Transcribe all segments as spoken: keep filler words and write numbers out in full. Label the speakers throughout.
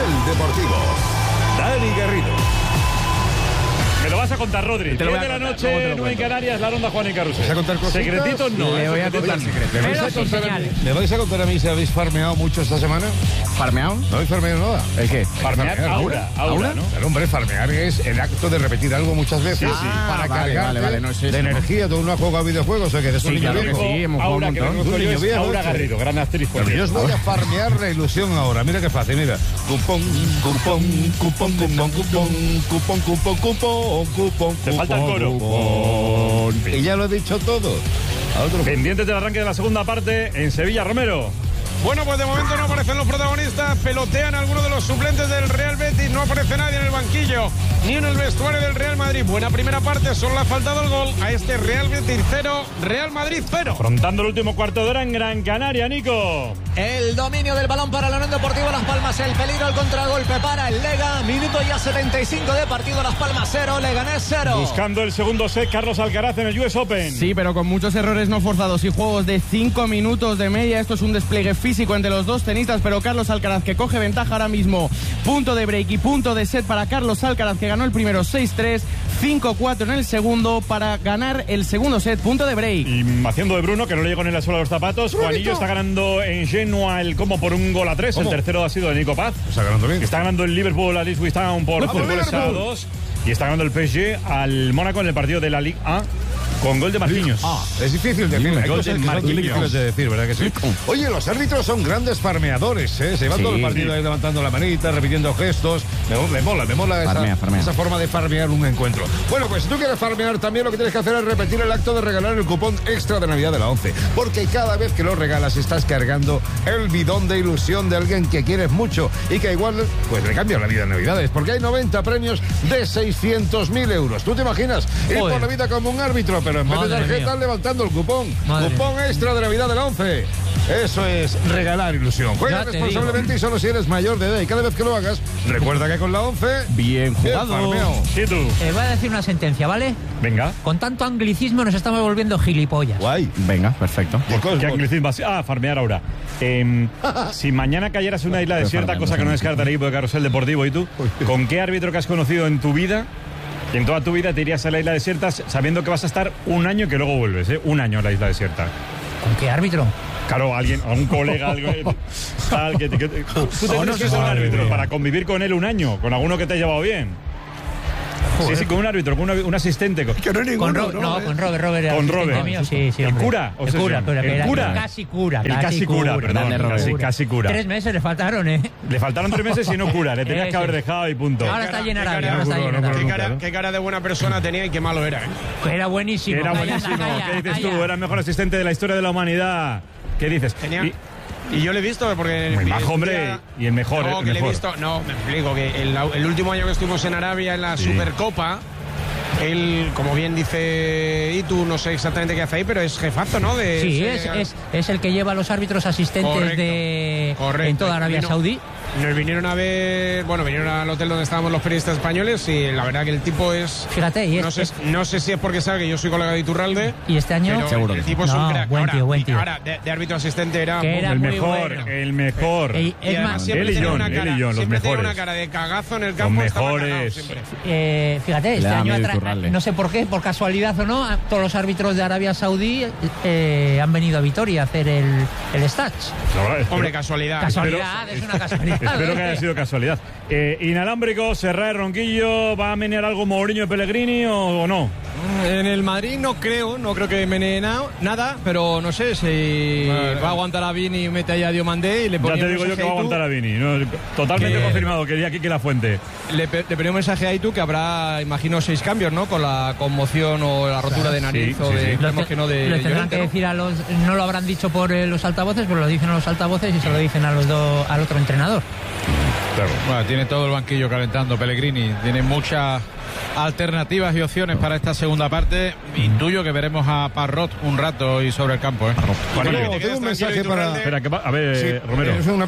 Speaker 1: Carrusel Deportivo. Dani Garrido.
Speaker 2: Me lo vas a contar, Rodri. diez de la noche, nueve en Canarias, la ronda Juan y Carrusel.
Speaker 3: ¿Vas a contar cositas?
Speaker 2: Secretitos no.
Speaker 3: Le voy a contar secretos. ¿Me vais a contar, a mí, ¿Me vais a contar a mí si habéis farmeado mucho esta semana?
Speaker 4: ¿Farmeado?
Speaker 3: ¿No habéis farmeado nada?
Speaker 4: ¿El qué?
Speaker 2: Farmear, farmear aura, aura, aura, ¿no?
Speaker 3: Claro, hombre, farmear es el acto de repetir algo muchas veces
Speaker 2: sí, sí.
Speaker 3: para
Speaker 4: vale,
Speaker 3: cargarte
Speaker 4: vale, vale, no es eso,
Speaker 3: de
Speaker 4: ¿no?
Speaker 3: energía. Tú no has jugado a videojuegos, o sea que eres un
Speaker 4: Sí,
Speaker 3: niño
Speaker 4: claro
Speaker 3: viejo.
Speaker 4: que sí, hemos jugado
Speaker 2: Aura,
Speaker 4: un
Speaker 2: que
Speaker 4: montón.
Speaker 2: me conozco
Speaker 3: Un
Speaker 2: yo,
Speaker 3: niño
Speaker 2: es
Speaker 3: viejo,
Speaker 2: Aura
Speaker 3: este.
Speaker 2: Garrido, gran actriz.
Speaker 3: Pero yo os voy a farmear la ilusión ahora. Mira qué fácil, mira. Cupón, cupón, cupón, cupón, cupón, cupón, cupón, cupón, cupón.
Speaker 2: Te falta el coro.
Speaker 3: Y ya lo he dicho todo. A otro.
Speaker 2: Pendientes del arranque de la segunda parte en Sevilla, Romero.
Speaker 5: Bueno, pues de momento no aparecen los protagonistas, pelotean algunos de los suplentes del Real Betis, no aparece nadie en el banquillo, ni en el vestuario del Real Madrid. Buena primera parte, solo le ha faltado el gol a este Real Betis cero, Real Madrid cero.
Speaker 2: Afrontando el último cuarto de hora en Gran Canaria, Nico.
Speaker 6: El dominio del balón para la Unión Deportiva Las Palmas, el peligro, el contragolpe para el Lega, minuto ya setenta y cinco de partido, Las Palmas cero, Leganés cero.
Speaker 2: Buscando el segundo set, Carlos Alcaraz en el U S Open.
Speaker 4: Sí, pero con muchos errores no forzados y juegos de cinco minutos de media. Esto es un despliegue físico entre los dos tenistas, pero Carlos Alcaraz que coge ventaja ahora mismo. Punto de break y punto de set para Carlos Alcaraz, que ganó el primero seis tres, cinco cuatro en el segundo para ganar el segundo set, punto de break.
Speaker 2: Y haciendo de Bruno, que no le llegó ni la suela a los zapatos.
Speaker 3: Brunito.
Speaker 2: Juanillo está ganando en Genoa el como por un gol a tres.
Speaker 3: ¿Cómo?
Speaker 2: El tercero ha sido de Nico Paz.
Speaker 3: Está ganando bien.
Speaker 2: Está ganando el Liverpool a Ipswich Town por
Speaker 3: ¡Vamos,
Speaker 2: dos goles a
Speaker 3: Liverpool!
Speaker 2: dos. Y está ganando el P S G al Mónaco en el partido de la Ligue A con gol de Marquinhos.
Speaker 3: Ah, es difícil decir. Hay
Speaker 2: Gol
Speaker 3: cosas
Speaker 2: de
Speaker 3: que son
Speaker 2: Marquinhos.
Speaker 3: difíciles de decir, ¿verdad que sí? Oye, los árbitros son grandes farmeadores, ¿eh? Se van
Speaker 4: Sí,
Speaker 3: todo el partido
Speaker 4: sí.
Speaker 3: ahí levantando la manita, repitiendo gestos. Me, me mola, me mola esa,
Speaker 4: Farmea, farmea.
Speaker 3: esa forma de farmear un encuentro. Bueno, pues si tú quieres farmear también, lo que tienes que hacer es repetir el acto de regalar el cupón extra de Navidad de la once. Porque cada vez que lo regalas estás cargando el bidón de ilusión de alguien que quieres mucho y que igual pues le cambia la vida en Navidades. Porque hay noventa premios de seiscientos mil euros. ¿Tú te imaginas ir
Speaker 6: Joder.
Speaker 3: por la vida como un árbitro, pero en vez de
Speaker 6: Madre
Speaker 3: tarjeta
Speaker 6: mía.
Speaker 3: levantando el cupón?
Speaker 6: Madre
Speaker 3: Cupón extra de Navidad de la once. Eso es regalar ilusión. Juega
Speaker 6: Ya te
Speaker 3: responsablemente y solo si eres mayor de edad. Y cada vez que lo hagas, recuerda que con la once...
Speaker 4: Bien jugado.
Speaker 3: farmeo.
Speaker 2: ¿Y tú?
Speaker 6: Eh, voy a decir una sentencia, ¿vale?
Speaker 2: Venga.
Speaker 6: Con tanto anglicismo nos estamos volviendo gilipollas.
Speaker 3: Guay.
Speaker 4: Venga, perfecto.
Speaker 3: ¿Qué cosas?
Speaker 2: ¿Qué anglicismo? Ah, farmear ahora. Eh, si mañana cayeras en una isla
Speaker 4: Pero
Speaker 2: desierta,
Speaker 4: farmeando,
Speaker 2: cosa que no
Speaker 4: sí.
Speaker 2: descarta el equipo de Carrusel Deportivo, ¿y tú? ¿Con qué árbitro que has conocido en tu vida y en toda tu vida te irías a la isla desierta sabiendo que vas a estar un año y que luego vuelves, ¿eh? Un año a la isla desierta.
Speaker 6: ¿Con qué árbitro?
Speaker 2: Claro, alguien, algún colega, algo, tal, que, te- que te- tú tendrías que ser un árbitro para convivir con él un año, con alguno que te ha llevado bien. Sí, sí, con un árbitro, con una- un asistente. Con,
Speaker 6: Con Ro- no, con Robert, Robert.
Speaker 2: Con
Speaker 6: asistente
Speaker 2: Robert.
Speaker 6: mío, sí, sí,
Speaker 2: ¿El
Speaker 6: hombre.
Speaker 2: cura?
Speaker 6: El cura,
Speaker 2: Obsesión.
Speaker 6: cura, que
Speaker 2: ¿El
Speaker 6: era
Speaker 2: cura?
Speaker 6: casi cura.
Speaker 2: El casi cura, perdón,
Speaker 4: Dale, Robert.
Speaker 2: casi, casi cura.
Speaker 6: Tres meses le faltaron, ¿eh?
Speaker 2: Le faltaron tres meses y no cura, le tenías
Speaker 6: Eh,
Speaker 2: que haber
Speaker 6: sí.
Speaker 2: dejado y punto.
Speaker 6: Ahora está llena
Speaker 5: qué
Speaker 6: Arabia,
Speaker 5: cara,
Speaker 6: ahora está
Speaker 3: no,
Speaker 6: llena
Speaker 3: no,
Speaker 6: Arabia.
Speaker 5: Qué
Speaker 3: nunca,
Speaker 5: cara,
Speaker 3: ¿no?
Speaker 5: qué cara de buena persona tenía y qué malo era, ¿eh?
Speaker 6: Era buenísimo.
Speaker 2: Era
Speaker 6: calla,
Speaker 2: buenísimo.
Speaker 6: calla,
Speaker 2: ¿Qué dices tú?
Speaker 6: calla.
Speaker 2: Era el mejor asistente de la historia de la humanidad. ¿Qué dices?
Speaker 5: Tenía...
Speaker 2: Y-
Speaker 5: Y yo le he visto, porque...
Speaker 2: Muy
Speaker 5: el-
Speaker 2: bajo,
Speaker 5: el
Speaker 2: hombre,
Speaker 5: día-
Speaker 2: y el mejor,
Speaker 5: No,
Speaker 2: el
Speaker 5: que le he
Speaker 2: mejor.
Speaker 5: visto... No, me explico, que el, el último año que estuvimos en Arabia, en la
Speaker 2: Sí.
Speaker 5: Supercopa, él, como bien dice Itu, no sé exactamente qué hace ahí, pero es jefazo, ¿no? De,
Speaker 6: Sí,
Speaker 5: ese-
Speaker 6: es, es, es el que lleva a los árbitros asistentes
Speaker 5: Correcto,
Speaker 6: de
Speaker 5: correcto.
Speaker 6: en toda Arabia
Speaker 5: Vino-
Speaker 6: Saudí.
Speaker 5: Nos vinieron a ver... Bueno, vinieron al hotel donde estábamos los periodistas españoles y la verdad que el tipo es...
Speaker 6: Fíjate, y, es,
Speaker 5: No sé,
Speaker 6: es-
Speaker 5: no sé si es porque sabe que yo soy colega de Iturralde,
Speaker 6: y este año
Speaker 5: pero
Speaker 4: Seguro
Speaker 5: el
Speaker 4: que sí.
Speaker 5: tipo es
Speaker 6: No,
Speaker 5: un crack.
Speaker 6: buen
Speaker 5: ahora,
Speaker 6: tío, buen
Speaker 5: y
Speaker 6: tío.
Speaker 5: ahora, de, de árbitro asistente era...
Speaker 6: Que era
Speaker 2: el
Speaker 6: muy
Speaker 2: mejor,
Speaker 6: bueno.
Speaker 2: el mejor.
Speaker 6: y
Speaker 5: Y
Speaker 6: es
Speaker 5: además
Speaker 6: más,
Speaker 5: siempre
Speaker 2: Él y
Speaker 5: tenía
Speaker 2: John,
Speaker 5: una
Speaker 2: él y
Speaker 5: cara,
Speaker 2: John, los
Speaker 5: siempre tenía
Speaker 2: mejores.
Speaker 5: una cara de cagazo en el campo.
Speaker 2: Los
Speaker 5: estaba cagado
Speaker 2: mejores.
Speaker 5: siempre.
Speaker 6: eh, fíjate,
Speaker 4: Le
Speaker 6: este
Speaker 4: da
Speaker 6: año
Speaker 4: medio
Speaker 6: ha tra-
Speaker 4: Iturralde.
Speaker 6: no sé por qué, por casualidad o no, a- todos los árbitros de Arabia Saudí eh, han venido a Vitoria a hacer el, el stage.
Speaker 2: La verdad, espero-
Speaker 5: Hombre, casualidad.
Speaker 6: Casualidad, es una casualidad.
Speaker 2: Espero que
Speaker 6: ¿eh?
Speaker 2: haya sido casualidad. Eh, inalámbrico, Serra, Ronquillo, ¿va a menear algo Mourinho y Pellegrini o, o no?
Speaker 7: En el Madrid no creo, no creo que menee na- nada, pero no sé si va a aguantar a Vini y mete ahí a Diomandé y le
Speaker 2: Ya
Speaker 7: ponía
Speaker 2: te
Speaker 7: un
Speaker 2: digo yo
Speaker 7: mensaje
Speaker 2: que va a
Speaker 7: a Itu,
Speaker 2: aguantar a Vini. No, totalmente
Speaker 7: Que-
Speaker 2: confirmado, quería aquí que la fuente.
Speaker 7: Le, pe- le ponía un mensaje a Itu que habrá, imagino, seis cambios, ¿no? Con la conmoción o la rotura de nariz
Speaker 2: sí,
Speaker 7: o
Speaker 2: sí,
Speaker 7: de
Speaker 2: sí.
Speaker 7: esperemos
Speaker 6: Lo,
Speaker 7: que no de
Speaker 6: lo tendrán
Speaker 7: Llorente,
Speaker 6: que
Speaker 7: ¿no?
Speaker 6: decir a los, no lo habrán dicho por eh, los altavoces, pero lo dicen a los altavoces y se lo dicen a los dos, al otro entrenador.
Speaker 2: Claro.
Speaker 8: Bueno, tiene todo el banquillo calentando Pellegrini, tiene muchas alternativas y opciones para esta segunda parte. Intuyo que veremos a Parrot un rato y sobre el campo, ¿eh?
Speaker 2: Juanillo.
Speaker 3: Tengo, tengo un mensaje para...
Speaker 2: Espera, que va- a ver,
Speaker 3: Sí,
Speaker 2: Romero.
Speaker 3: es una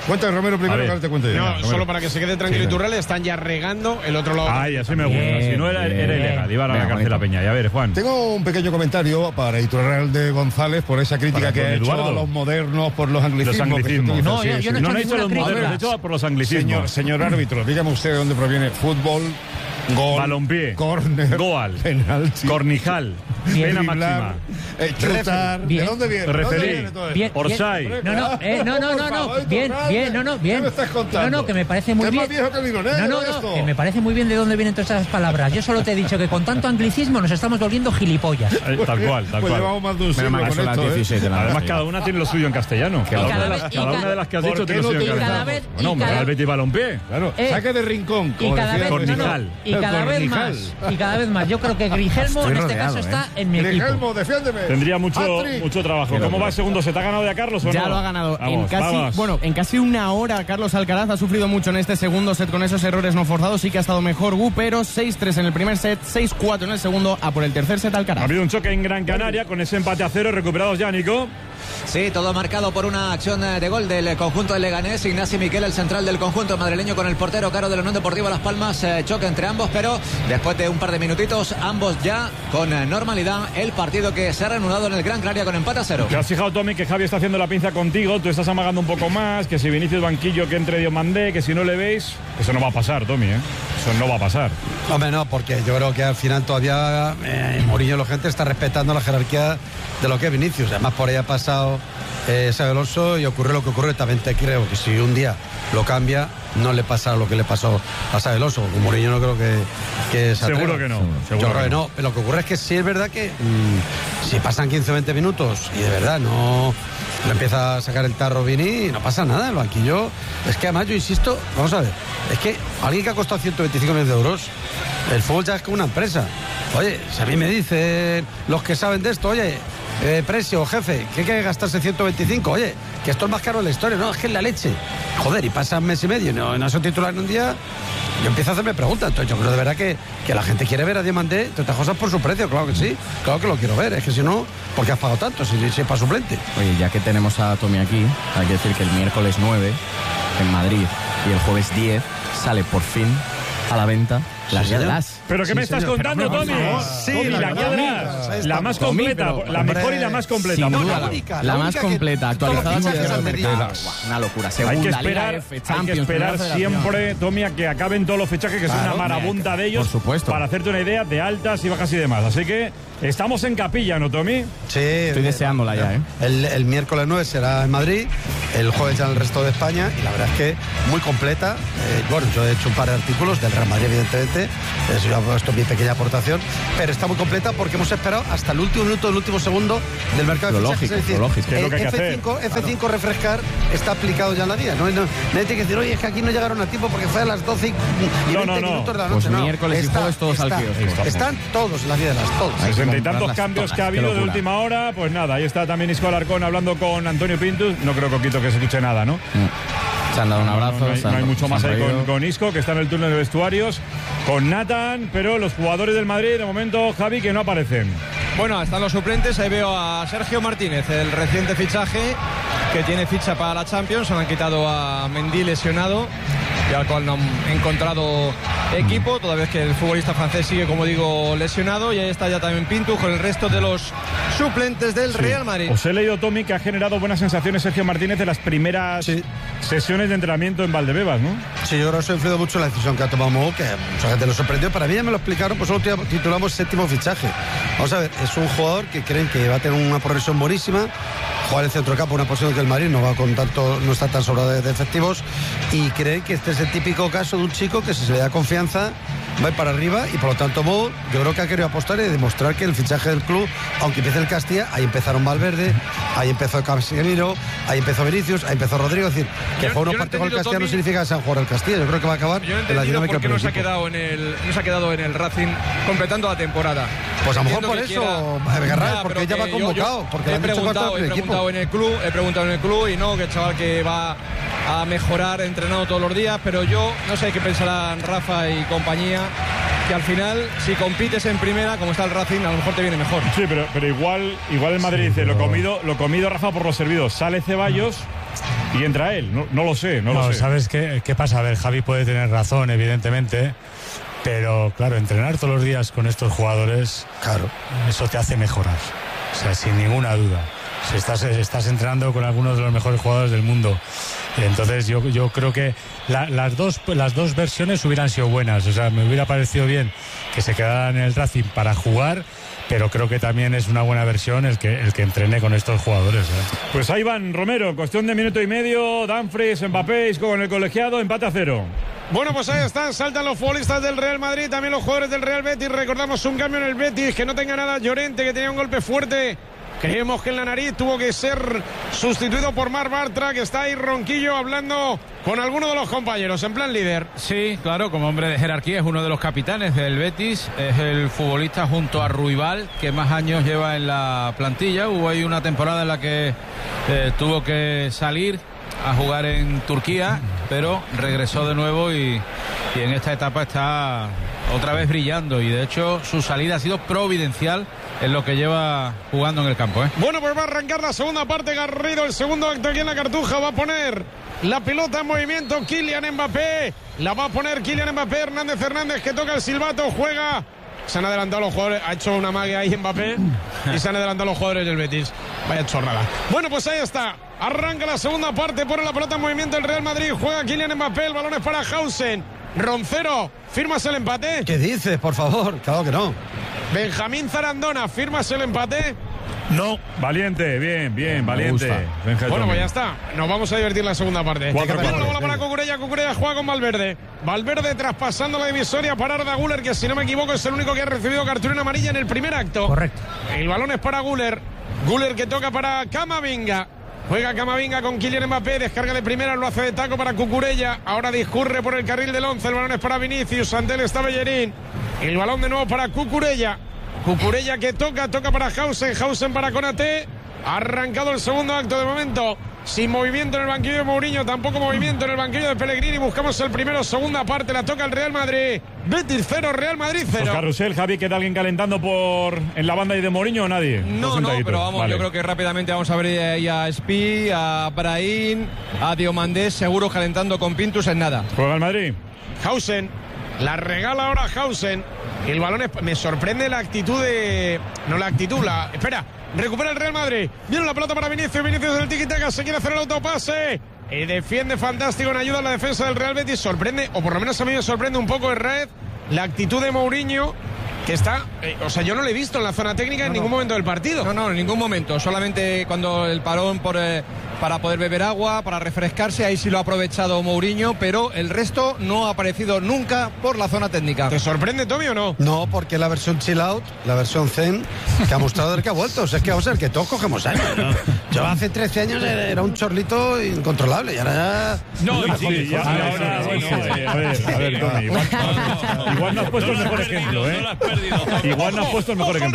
Speaker 3: Cuenta Romero primero, que ahora te cuento yo.
Speaker 5: No,
Speaker 3: Romero.
Speaker 5: solo para que se quede tranquilo
Speaker 3: Sí,
Speaker 5: Iturralde, están ya regando el otro lado.
Speaker 2: Ay, así me gusta.
Speaker 4: Bien,
Speaker 2: Si no era,
Speaker 4: bien.
Speaker 2: era ilegal, iban a la cárcel la peña. Y a ver, Juan.
Speaker 3: Tengo un pequeño comentario para Iturralde González por esa crítica
Speaker 2: Para
Speaker 3: que
Speaker 2: don
Speaker 3: ha hecho
Speaker 2: Eduardo.
Speaker 3: a los modernos por los anglicismos.
Speaker 2: Los anglicismos.
Speaker 3: que se
Speaker 2: No,
Speaker 3: utilizan.
Speaker 9: yo- yo
Speaker 3: Sí,
Speaker 9: no
Speaker 3: sí.
Speaker 2: No, no he hecho los
Speaker 9: ninguna
Speaker 2: modernos, he
Speaker 9: crítica.
Speaker 2: hecho por los anglicismos.
Speaker 3: Señor, señor árbitro, dígame usted de dónde proviene fútbol, gol,
Speaker 2: Balompié,
Speaker 3: córner,
Speaker 2: goal,
Speaker 3: penalti,
Speaker 2: cornijal, pena
Speaker 3: driblar,
Speaker 2: máxima,
Speaker 3: eh, chutar.
Speaker 9: Bien.
Speaker 3: ¿De dónde viene? ¿De dónde
Speaker 2: Referí.
Speaker 3: viene todo esto?
Speaker 9: Bien,
Speaker 2: Orsay.
Speaker 9: bien. No, no, eh, no, no,
Speaker 3: Por
Speaker 9: no, no,
Speaker 3: favor,
Speaker 9: bien,
Speaker 3: Iturralde.
Speaker 9: bien, no, no, bien.
Speaker 3: ¿Qué me estás contando?
Speaker 9: No, no, que me parece muy
Speaker 3: ¿Es
Speaker 9: bien.
Speaker 3: más viejo que el Mironero,
Speaker 9: No, no,
Speaker 3: esto?
Speaker 9: no, que me parece muy bien de dónde vienen todas esas palabras. Yo solo te he dicho que con tanto anglicismo nos estamos volviendo gilipollas.
Speaker 2: Eh, tal cual, tal
Speaker 3: Pues
Speaker 2: cual.
Speaker 3: llevamos más de un
Speaker 4: Menos
Speaker 3: siglo
Speaker 4: mal que
Speaker 3: con
Speaker 4: son las
Speaker 3: esto, ¿eh?
Speaker 4: dieciséis de la
Speaker 2: Además,
Speaker 4: noche.
Speaker 2: cada una tiene lo suyo en castellano. Cada, una,
Speaker 9: cada
Speaker 2: de las,
Speaker 9: vez- y
Speaker 2: cada
Speaker 9: ca-
Speaker 2: una de las que has
Speaker 3: ¿por
Speaker 2: dicho
Speaker 3: qué
Speaker 2: tiene lo
Speaker 3: no
Speaker 2: suyo en
Speaker 3: te-
Speaker 9: y cada
Speaker 2: castellano.
Speaker 9: vez-
Speaker 2: Bueno,
Speaker 9: y
Speaker 2: hombre,
Speaker 9: cada-
Speaker 2: Real Betis Balompié.
Speaker 3: Claro,
Speaker 9: Eh,
Speaker 3: saque de rincón.
Speaker 9: Y
Speaker 3: como
Speaker 9: cada
Speaker 3: decía
Speaker 9: vez, no, no,
Speaker 2: Cornijal.
Speaker 9: y cada vez
Speaker 3: Cornijal.
Speaker 9: más. Y cada vez más. Yo creo que Grigelmo
Speaker 4: Estoy
Speaker 9: en este
Speaker 4: rodeado,
Speaker 9: caso
Speaker 4: ¿eh?
Speaker 9: está en mi equipo.
Speaker 3: Grigelmo, defiéndeme.
Speaker 2: Tendría mucho,
Speaker 3: Hat-trick.
Speaker 2: mucho trabajo. ¿Cómo va el segundo? ¿Se te ha ganado ya Carlos o no?
Speaker 4: Ya lo ha ganado.
Speaker 2: Vamos,
Speaker 4: en casi,
Speaker 2: vamos.
Speaker 4: bueno, en casi una hora Carlos Alcaraz ha sufrido mucho en este segundo set con esos errores no forzados. Sí que ha estado mejor Gu, pero seis tres en el primer set, seis cuatro en el segundo, a por el tercer set
Speaker 2: Ha
Speaker 4: Alcaraz.
Speaker 2: habido un choque en Gran Canaria con ese empate a cero, recuperados ya, Nico.
Speaker 6: Sí, todo marcado por una acción eh, de gol del conjunto del Leganés. Ignacio Miquel, el central del conjunto madrileño, con el portero Caro de la Unión Deportiva Las Palmas. Eh, choque entre ambos, pero después de un par de minutitos, ambos ya con eh, normalidad. El partido que se ha reanudado en el Gran Canaria con empate a cero.
Speaker 2: Te has fijado, Tommy, que Javi está haciendo la pinza contigo. Tú estás amagando un poco más. Que si Vinicius banquillo, que entre Diomandé, que si no le veis. Eso no va a pasar, Tommy, ¿eh? Eso no va a pasar.
Speaker 10: Hombre, no, porque yo creo que al final todavía eh, Mourinho, la gente está respetando la jerarquía de lo que es Vinicius. Además, por ahí ha pasado eh, Xabi Alonso y ocurre lo que ocurre. También te creo que si un día lo cambia, no le pasa lo que le pasó a Xabi Alonso. Con Mourinho no creo que, que se
Speaker 2: Seguro
Speaker 10: atreva.
Speaker 2: que no,
Speaker 10: Yo
Speaker 2: seguro
Speaker 10: creo
Speaker 2: que
Speaker 10: que no. Pero lo que ocurre es que sí es verdad que mmm, si pasan quince o veinte minutos y de verdad no le empieza a sacar el tarro Vini, no pasa nada. El banquillo es que además yo insisto, vamos a ver, es que alguien que ha costado ciento veinticinco millones de euros, el fútbol ya es como una empresa. Oye, si a mí me dicen los que saben de esto, oye, eh, precio, jefe, que hay que gastarse ciento veinticinco, oye, que esto es más caro de la historia, no, es que es la leche. Joder, y pasa un mes y medio y no, no son titular en un día, yo empiezo a hacerme preguntas. Entonces yo creo de verdad que, que la gente quiere ver a Diamandé, entre otras cosas por su precio, claro que sí, claro que lo quiero ver, es que si no, ¿por qué has pagado tanto? Si, si es para suplente.
Speaker 4: Oye, ya que tenemos a Tommy aquí, hay que decir que el miércoles nueve en Madrid y el jueves diez sale por fin a la venta las
Speaker 10: señor.
Speaker 4: las.
Speaker 2: ¿Pero qué
Speaker 10: Sí,
Speaker 2: me estás
Speaker 10: señor.
Speaker 2: contando,
Speaker 10: Pero,
Speaker 2: Tommy?
Speaker 10: por favor. Sí,
Speaker 2: Tommy,
Speaker 10: la
Speaker 2: la,
Speaker 10: verdad,
Speaker 2: quedra,
Speaker 10: ahí
Speaker 2: la
Speaker 10: está.
Speaker 2: más
Speaker 4: Tommy,
Speaker 2: completa,
Speaker 4: pero,
Speaker 2: la
Speaker 10: hombre,
Speaker 2: mejor y la más completa.
Speaker 4: Sin
Speaker 2: por
Speaker 4: duda,
Speaker 2: favor.
Speaker 4: la,
Speaker 10: única,
Speaker 4: la
Speaker 10: la
Speaker 4: más
Speaker 10: única que
Speaker 4: completa,
Speaker 10: todos los
Speaker 4: actualizada
Speaker 10: fichajes
Speaker 4: hacia el
Speaker 10: han
Speaker 4: mercado.
Speaker 10: pedido.
Speaker 4: Buah, una locura.
Speaker 2: Hay
Speaker 4: Segunda
Speaker 2: que
Speaker 4: Liga
Speaker 2: esperar,
Speaker 4: F,
Speaker 2: hay que
Speaker 4: Champions,
Speaker 2: esperar
Speaker 4: Primera Federación.
Speaker 2: siempre, Tommy, a que acaben todos los fichajes, que es
Speaker 10: Claro,
Speaker 2: una marabunta de ellos,
Speaker 4: por supuesto.
Speaker 2: para hacerte una idea de altas y bajas y demás. Así que estamos en capilla, ¿no, Tommy?
Speaker 10: Sí,
Speaker 4: Estoy deseándola ya, ¿eh?
Speaker 10: El, el miércoles nueve será en Madrid, el jueves ya en el resto de España, y la verdad es que muy completa. Eh, bueno, yo he hecho un par de artículos del Real Madrid, evidentemente, eso ya he puesto mi pequeña aportación, pero está muy completa porque hemos esperado hasta el último minuto, el último segundo del mercado
Speaker 4: Lo
Speaker 10: de fichajes.
Speaker 4: lógico,
Speaker 10: es decir,
Speaker 4: lo lógico.
Speaker 2: Que es lo
Speaker 10: el
Speaker 2: que hay que
Speaker 10: F cinco, F cinco refrescar está aplicado ya en la liga. No, no, nadie tiene que decir, oye, es que aquí no llegaron a tiempo porque fue a las doce y, y
Speaker 2: No,
Speaker 10: veinte
Speaker 2: no, no.
Speaker 10: minutos de la
Speaker 4: Pues
Speaker 10: noche. No,
Speaker 4: miércoles y
Speaker 10: está,
Speaker 4: jueves todos al
Speaker 10: está,
Speaker 4: kiosco.
Speaker 10: Están todos en la vida de las todos.
Speaker 4: Hay que
Speaker 2: Sesenta y tantos
Speaker 4: comprarlas
Speaker 2: cambios
Speaker 4: todas,
Speaker 2: que ha
Speaker 4: qué
Speaker 2: habido de
Speaker 4: locura.
Speaker 2: última hora, pues nada, ahí está también Isco Alarcón hablando con Antonio Pintus. No creo, Coquito, que se escuche nada, ¿no?
Speaker 4: Se han dado un abrazo.
Speaker 2: No, no hay,
Speaker 4: se han-
Speaker 2: no hay mucho
Speaker 4: se
Speaker 2: más
Speaker 4: han
Speaker 2: ahí con,
Speaker 4: reído.
Speaker 2: con Isco, que está en el turno de vestuarios, con Nathan, pero los jugadores del Madrid, de momento, Javi, que no aparecen.
Speaker 7: Bueno, están los suplentes. Ahí veo a Sergio Martínez, el reciente fichaje que tiene ficha para la Champions. Se han quitado a Mendy lesionado y al cual no han encontrado equipo, toda vez que el futbolista francés sigue, como digo, lesionado. Y ahí está ya también Pintus con el resto de los suplentes del Real Madrid.
Speaker 2: Os he leído, Tommy, que ha generado buenas sensaciones Sergio Martínez en las primeras
Speaker 10: Sí.
Speaker 2: sesiones de entrenamiento en Valdebebas, ¿no?
Speaker 10: Sí, yo creo que eso ha influido mucho en la decisión que ha tomado Mou, que mucha gente lo sorprendió. Para mí ya me lo explicaron, pues solo titulamos séptimo fichaje. Vamos a ver, es un jugador que creen que va a tener una progresión buenísima, jugar en el centro campo, una posición que el Madrid no va con tanto, no está tan sobrado de, de efectivos, y creen que este es el típico caso de un chico que si se le da confianza va a ir para arriba, y por lo tanto Mou, yo creo que ha querido apostar y demostrar que el fichaje del club, aunque empiece el Castilla, ahí empezaron Valverde, ahí empezó Casemiro, ahí empezó Vinicius, ahí empezó Rodrigo, es decir, que
Speaker 7: Yo-
Speaker 10: jugar
Speaker 7: yo
Speaker 10: unos
Speaker 7: no he
Speaker 10: partidos con el
Speaker 7: entendido,
Speaker 10: Castilla no
Speaker 7: Tommy,
Speaker 10: significa que sean jugador del Castilla, yo creo que va a acabar
Speaker 7: Yo no he
Speaker 10: en la
Speaker 7: entendido
Speaker 10: dinámica
Speaker 7: por qué
Speaker 10: del
Speaker 7: no se, ha
Speaker 10: equipo.
Speaker 7: quedado en el, no se ha quedado en el Racing completando la temporada.
Speaker 10: Pues a lo mejor
Speaker 7: Entiendo
Speaker 10: por
Speaker 7: que
Speaker 10: eso,
Speaker 7: quiera-
Speaker 10: Begarral,
Speaker 7: Ya,
Speaker 10: porque
Speaker 7: pero
Speaker 10: ya va
Speaker 7: que yo-
Speaker 10: convocado,
Speaker 7: yo
Speaker 10: porque
Speaker 7: he
Speaker 10: le han dicho que va a
Speaker 7: preguntado,
Speaker 10: estar
Speaker 7: he
Speaker 10: en el equipo.
Speaker 7: preguntado en el club, he preguntado en el club y no, que el chaval que va a mejorar entrenando todos los días, pero yo no sé qué pensarán Rafa y compañía, que al final si compites en primera, como está el Racing, a lo mejor te viene mejor.
Speaker 2: Sí, pero, pero igual, igual el Madrid dice, lo comido, lo comido, Rafa, por lo servido. Sale Ceballos y entra él. No, no lo sé, no,
Speaker 11: no
Speaker 2: lo sé.
Speaker 11: ¿Sabes qué, qué pasa? A ver, Javi puede tener razón, evidentemente, pero claro, entrenar todos los días con estos jugadores,
Speaker 10: claro,
Speaker 11: eso te hace mejorar, o sea, sin ninguna duda. Si estás, estás entrenando con algunos de los mejores jugadores del mundo. Entonces yo, yo creo que la, las, dos, las dos versiones hubieran sido buenas. O sea, me hubiera parecido bien que se quedaran en el Racing para jugar, pero creo que también es una buena versión el que, el que entrene con estos jugadores, ¿eh?
Speaker 2: Pues ahí van, Romero, cuestión de minuto y medio, Dumfries, Mbappé, Isco con el colegiado, empate a cero.
Speaker 5: Bueno, pues ahí están, saltan los futbolistas del Real Madrid, también los jugadores del Real Betis. Recordamos un cambio en el Betis, que no tenga nada Llorente, que tenía un golpe fuerte. Creemos que en la nariz tuvo que ser sustituido por Marc Bartra, que está ahí ronquillo hablando con alguno de los compañeros, en plan líder.
Speaker 8: Sí, claro, como hombre de jerarquía, es uno de los capitanes del Betis, es el futbolista junto a Ruibal que más años lleva en la plantilla. Hubo ahí una temporada en la que eh, tuvo que salir a jugar en Turquía, pero regresó de nuevo y, y en esta etapa está otra vez brillando, y de hecho su salida ha sido providencial en lo que lleva jugando en el campo, ¿eh?
Speaker 5: Bueno, pues va a arrancar la segunda parte, Garrido, el segundo acto aquí en la Cartuja. Va a poner la pelota en movimiento Kylian Mbappé, la va a poner Kylian Mbappé. Hernández Hernández, que toca el silbato, juega. Se han adelantado los jugadores, ha hecho una magia ahí Mbappé y se han adelantado los jugadores del Betis. Vaya chorrada. Bueno, pues ahí está, arranca la segunda parte, pone la pelota en movimiento el Real Madrid, juega Kylian Mbappé, el balón es para Hausen. Roncero, ¿firmas el empate?
Speaker 10: ¿Qué dices, por favor? Claro que no.
Speaker 5: Benjamín Zarandona, ¿firmas el empate?
Speaker 2: No. Valiente, bien, bien, valiente.
Speaker 5: Bueno, pues ya está. Nos vamos a divertir la segunda parte.
Speaker 2: Cuatro,
Speaker 5: Tenemos
Speaker 2: cuatro,
Speaker 5: la bola para Cucurella. Cucurella juega con Valverde. Valverde traspasando la divisoria para Arda Güler, que si no me equivoco es el único que ha recibido cartulina amarilla en el primer acto.
Speaker 9: Correcto.
Speaker 5: El balón es para Güler. Güler, que toca para Camavinga. Juega Camavinga con Kylian Mbappé, descarga de primera, lo hace de taco para Cucurella. Ahora discurre por el carril del once, el balón es para Vinicius, ante él está Bellerín. El balón de nuevo para Cucurella. Cucurella que toca, toca para Hausen, Hausen para Konaté. Ha arrancado el segundo acto de momento. Sin movimiento en el banquillo de Mourinho, tampoco movimiento en el banquillo de Pellegrini. Buscamos el primero, segunda parte, la toca el Real Madrid. Betis cero, Real Madrid cero.
Speaker 2: Pues Carrusel, Javi, ¿queda alguien calentando por en la banda y de Mourinho o nadie?
Speaker 7: No, no, pero vamos, vale. Yo creo que rápidamente vamos a ver ahí a Spi, a Brahim, a Diomandés, seguro calentando con Pintus en nada.
Speaker 2: ¿Juega el Madrid?
Speaker 5: Hausen, la regala ahora Hausen. El balón es... Me sorprende la actitud de... No la actitud, la... Espera, recupera el Real Madrid. Viene la pelota para Vinicius, Vinicius del tiki-taka, se quiere hacer el autopase. Y defiende fantástico en ayuda a la defensa del Real Betis. Sorprende, o por lo menos a mí me sorprende un poco el Red, la actitud de Mourinho, que está... Eh, o sea, yo no lo he visto en la zona técnica no, en ningún no. momento del partido.
Speaker 7: No, no, en ningún momento. Solamente cuando el parón por... Eh, para poder beber agua, para refrescarse, ahí sí lo ha aprovechado Mourinho, pero el resto no ha aparecido nunca por la zona técnica.
Speaker 5: ¿Te sorprende, Tommy, o no?
Speaker 10: No, porque la versión chill out, la versión zen, que ha mostrado el que ha vuelto. O sea, es que vamos a ver que todos cogemos años, ¿no? Yo hace trece años era un chorlito incontrolable y ahora ya...
Speaker 2: No, no sí, ya, ahora, bueno, eh, a ver, a ver, Tommy, igual, igual no has puesto el mejor ejemplo, ¿eh? Igual no has puesto el mejor ejemplo,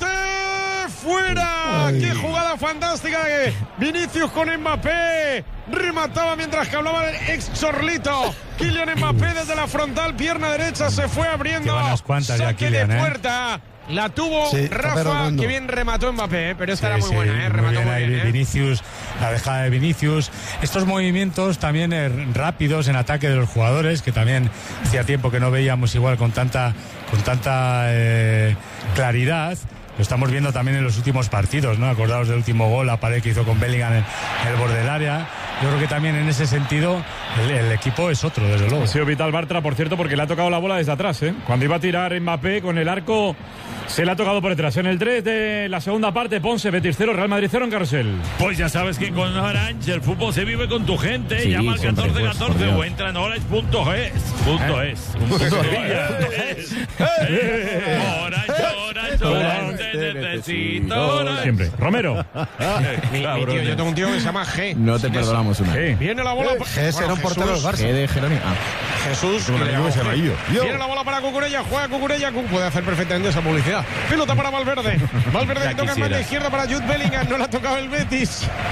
Speaker 5: ¡fuera! Ay. ¡Qué jugada fantástica de Vinicius con Mbappé! Remataba mientras que hablaba el ex Chorlito. Kylian Mbappé desde la frontal, pierna derecha, se fue abriendo.
Speaker 11: Unas cuantas
Speaker 5: saque
Speaker 11: ya, Kylian,
Speaker 5: de
Speaker 11: ¿eh?
Speaker 5: puerta. La tuvo
Speaker 10: sí,
Speaker 5: Rafa, que bien remató Mbappé, ¿eh? Pero esta
Speaker 11: sí,
Speaker 5: era muy
Speaker 11: sí,
Speaker 5: buena, ¿eh? Remató muy, muy bien, ¿eh?
Speaker 11: Vinicius, la dejada de Vinicius. Estos movimientos también eh, rápidos en ataque de los jugadores, que también hacía tiempo que no veíamos igual con tanta, con tanta eh, claridad. Lo estamos viendo también en los últimos partidos, ¿no? Acordaos del último gol, la pared que hizo con Bellingham en, en el borde del área. Yo creo que también en ese sentido el, el equipo es otro, desde luego.
Speaker 2: Ha sido vital Bartra, por cierto, porque le ha tocado la bola desde atrás, ¿eh? Cuando iba a tirar Mbappé con el arco, se le ha tocado por detrás. En el tres de la segunda parte, Ponce, Betis cero, Real Madrid cero en Carrusel.
Speaker 12: Pues ya sabes que con Orange el fútbol se vive con tu gente.
Speaker 2: Sí,
Speaker 12: llama al
Speaker 2: siempre,
Speaker 12: catorce
Speaker 2: pues,
Speaker 12: catorce o entra en orange punto es. Punto es. Punto es. Orange, orange, orange, te necesito. Orange.
Speaker 2: Siempre. Romero.
Speaker 5: mi, mi tío, yo tengo un tío que se llama G.
Speaker 13: No te perdonamos una.
Speaker 2: G.
Speaker 5: Viene la bola.
Speaker 10: G será un portero del Barça.
Speaker 13: G de Jerónimo. Ah.
Speaker 5: Jesús. Viene la bola para Cucurella, juega Cucurella. Puede hacer perfectamente esa publicidad. Pelota para Valverde. Valverde que toca en banda izquierda para Jude Bellingham. No la ha tocado el Betis.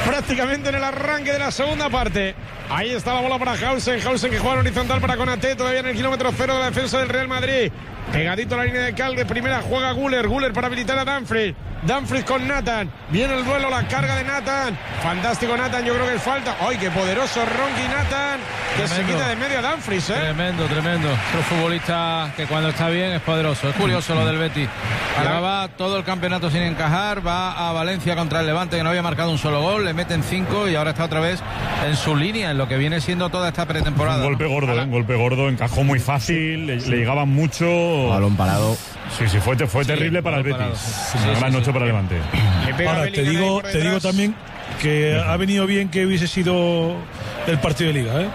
Speaker 5: prácticamente en el arranque de la segunda parte. Ahí está la bola para Hausen, Hausen que juega en horizontal para Konaté, todavía en el kilómetro cero de la defensa del Real Madrid. Pegadito a la línea de cal, de primera juega Güler, Güler para habilitar a Dumfries. Dumfries con Nathan, viene el duelo, la carga de Nathan. Fantástico Nathan, yo creo que es falta. ¡Ay, qué poderoso Ronki Nathan! Que tremendo. Se quita de medio a Dumfries, ¿eh?
Speaker 8: Tremendo, tremendo. Otro futbolista que cuando está bien es poderoso. Es curioso lo del Betis. Llevaba todo el campeonato sin encajar, va a Valencia contra el Levante que no había marcado un solo gol, le meten cinco y ahora está otra vez en su línea, en lo que viene siendo toda esta pretemporada.
Speaker 2: Un golpe
Speaker 8: ¿no?
Speaker 2: gordo, ¿eh? Un golpe gordo, encajó muy fácil, le, le llegaban mucho.
Speaker 13: Balón parado.
Speaker 2: Sí, sí, fue, fue sí, terrible para el Betis. Sí, una gran sí, noche sí. para el Levante.
Speaker 14: Ahora, te digo, te digo también que ha venido bien que hubiese sido el partido de Liga, ¿eh?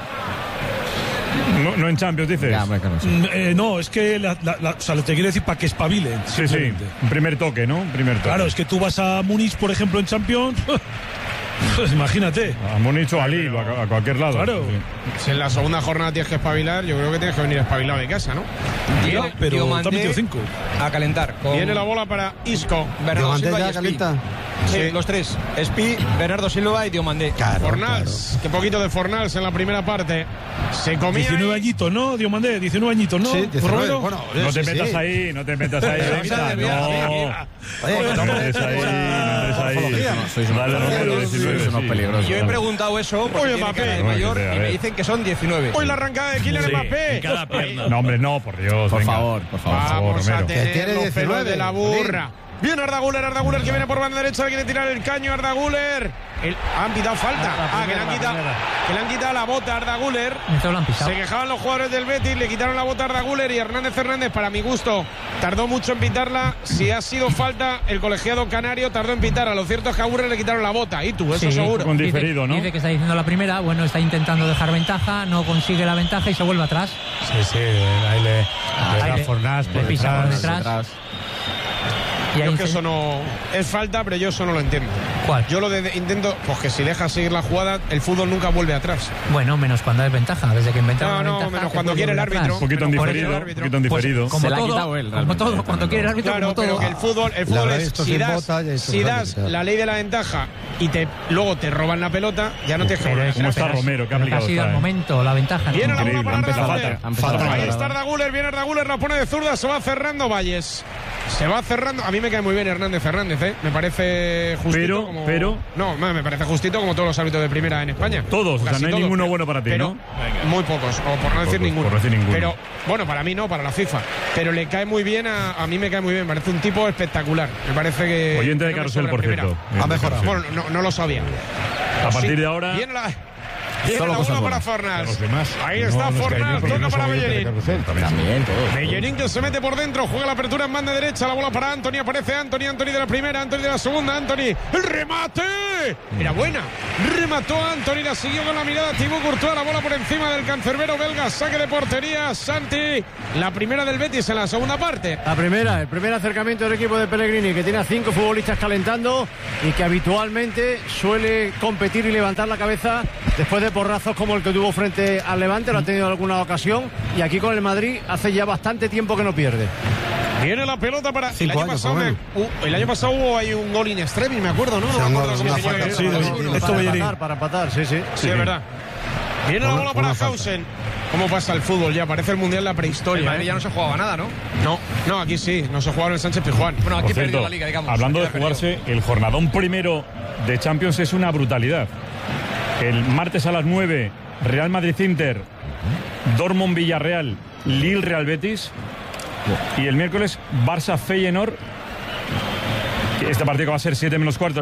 Speaker 2: No, no en Champions, dices.
Speaker 14: Ya, no, sé. eh, no, es que la, la, la, o sea, te quiero decir para que espabilen.
Speaker 2: Sí, sí. Un primer toque, ¿no? Un primer toque.
Speaker 14: Claro, es que tú vas a Múnich, por ejemplo, en Champions. Pues imagínate.
Speaker 2: A Múnich o a Lille, a, a cualquier lado.
Speaker 14: Claro.
Speaker 5: Sí. Si en la segunda jornada tienes que espabilar, yo creo que tienes que venir espabilado de casa, ¿no?
Speaker 14: Viene, pero está metido cinco.
Speaker 7: A calentar.
Speaker 5: Con... Viene la bola para Isco.
Speaker 10: Bernardo Silva ya calienta.
Speaker 7: Sí, sí, los tres. Espi, Bernardo Silva y Diomandé.
Speaker 5: Claro, Fornals, claro. Qué poquito de Fornals en la primera parte. Se comía
Speaker 14: diecinueve
Speaker 5: ahí.
Speaker 14: añitos, ¿no? Diomandé, diecinueve añitos, ¿no?
Speaker 10: Sí, diecinueve. Bueno,
Speaker 2: no te
Speaker 10: sí,
Speaker 2: metas
Speaker 10: sí.
Speaker 2: ahí, no te metas ahí. No, no te metas ahí, no te ahí.
Speaker 13: Sois unos peligrosos.
Speaker 7: Yo he preguntado eso porque
Speaker 5: Oye,
Speaker 7: tiene cara de mayor y me dicen que son diecinueve.
Speaker 5: Hoy la arrancada de Kylian
Speaker 2: sí,
Speaker 5: Mbappé.
Speaker 2: No, hombre, no, por Dios.
Speaker 13: Por
Speaker 2: venga.
Speaker 13: favor, por favor.
Speaker 5: Vamos
Speaker 2: favor,
Speaker 5: a tener
Speaker 10: que tiene
Speaker 5: los pelos
Speaker 10: diecinueve
Speaker 5: de la burra. Viene Arda Güler, Arda Güler que viene por banda derecha, quiere tirar el caño, Arda Güler. El, han pitado falta. Ah, que le han quitado, que le han quitado la bota a Arda Güler. Se quejaban los jugadores del Betis, le quitaron la bota a Arda Güler y Hernández Hernández, para mi gusto, tardó mucho en pitarla. Si ha sido falta, el colegiado canario tardó en pitarla. Lo cierto es que a Güler le quitaron la bota. Y tú, eso
Speaker 9: sí,
Speaker 5: seguro.
Speaker 2: Con diferido,
Speaker 9: dice,
Speaker 2: ¿no?
Speaker 9: Dice que está diciendo la primera, bueno, está intentando dejar ventaja, no consigue la ventaja y se vuelve atrás.
Speaker 11: Sí, sí, ahí le,
Speaker 9: ah,
Speaker 11: le
Speaker 9: ahí
Speaker 11: da
Speaker 9: le,
Speaker 11: Fornals por
Speaker 9: le pisa
Speaker 11: detrás.
Speaker 9: por detrás. detrás.
Speaker 5: Y yo es que eso no es falta, pero yo eso no lo entiendo.
Speaker 9: ¿Cuál?
Speaker 5: Yo lo de, intento, pues que si dejas seguir la jugada, el fútbol nunca vuelve atrás.
Speaker 9: Bueno, menos cuando hay ventaja, desde que inventaron
Speaker 5: No,
Speaker 9: la
Speaker 5: no,
Speaker 9: ventaja,
Speaker 5: menos cuando quiere el árbitro.
Speaker 2: Un poquito en diferido, un poquito en diferido.
Speaker 9: Pues, como
Speaker 13: Se
Speaker 9: todo,
Speaker 13: la ha quitado él,
Speaker 9: como todo, cuando quiere el árbitro,
Speaker 5: claro,
Speaker 9: como todo.
Speaker 5: pero que el fútbol, el fútbol es, si das, si das la ley de la ventaja y te luego te roban la pelota, ya no te
Speaker 2: jodas. ¿Cómo está Romero? ¿Qué ha aplicado?
Speaker 9: Ha sido el momento, la ventaja.
Speaker 5: Viene la bola para Arda
Speaker 2: Güler.
Speaker 5: Ahí está Arda Güler, viene Arda Güler, la pone de zurda, se va cerrando Valles. Se va cerrando. A mí me cae muy bien Hernández Hernández, ¿eh? Me parece justito.
Speaker 2: Pero,
Speaker 5: como...
Speaker 2: pero.
Speaker 5: No, me parece justito como todos los árbitros de primera en España.
Speaker 2: Todos, o sea, no hay
Speaker 5: todos,
Speaker 2: ninguno
Speaker 5: pero,
Speaker 2: bueno para ti,
Speaker 5: pero
Speaker 2: ¿no?
Speaker 5: Muy pocos, o por no decir
Speaker 2: pocos,
Speaker 5: ninguno.
Speaker 2: Por no decir ninguno.
Speaker 5: Pero, bueno, para mí no, para la FIFA. Pero le cae muy bien, a, a mí me cae muy bien. Me parece un tipo espectacular. Me parece que.
Speaker 2: Oyente de
Speaker 5: no
Speaker 2: Carrusel, por cierto.
Speaker 10: Ha mejorado.
Speaker 5: Bueno, no, no lo sabía.
Speaker 2: A partir de ahora.
Speaker 5: Viene la. Viene la bola para Fornals. Ahí
Speaker 2: no,
Speaker 5: está
Speaker 2: no
Speaker 5: Fornals, toca
Speaker 2: no
Speaker 5: para Bellerín.
Speaker 13: También, todos.
Speaker 5: Bellerín que se mete por dentro, juega la apertura en banda derecha, la bola para Anthony, aparece Anthony, Anthony de la primera, Anthony de la segunda, Anthony, el remate, era buena, remató Anthony, la siguió con la mirada Thibaut Courtois, la bola por encima del cancerbero belga, saque de portería, Santi, la primera del Betis en la segunda parte.
Speaker 15: La primera, el primer acercamiento del equipo de Pellegrini, que tiene a cinco futbolistas calentando y que habitualmente suele competir y levantar la cabeza después de porrazos como el que tuvo frente al Levante, lo ha tenido en alguna ocasión, y aquí con el Madrid hace ya bastante tiempo que no pierde.
Speaker 5: Viene la pelota para
Speaker 10: Cinco
Speaker 5: el año
Speaker 10: años,
Speaker 5: pasado. Me, uh, el año pasado hubo ahí un gol in extremis, me acuerdo, ¿no? No me acuerdo cómo se llama.
Speaker 14: Sí, esto
Speaker 15: para empatar, para empatar, sí, sí.
Speaker 5: Sí, es verdad. Viene la bola para Hausen. ¿Cómo pasa el fútbol ya? Parece el mundial de la prehistoria.
Speaker 7: En Madrid ya no se jugaba nada, ¿no?
Speaker 5: No, no, aquí sí, no se jugaba en el Sánchez Pizjuán.
Speaker 7: Bueno, aquí
Speaker 2: Por
Speaker 7: perdió
Speaker 2: cierto,
Speaker 7: la liga, digamos.
Speaker 2: hablando de jugarse, el jornadón primero de Champions es una brutalidad. El martes a las nueve, Real Madrid-Inter, Dortmund-Villarreal, Lille-Real Betis. Y el miércoles, Barça-Feyenoord. Este partido que va a ser siete menos cuarto.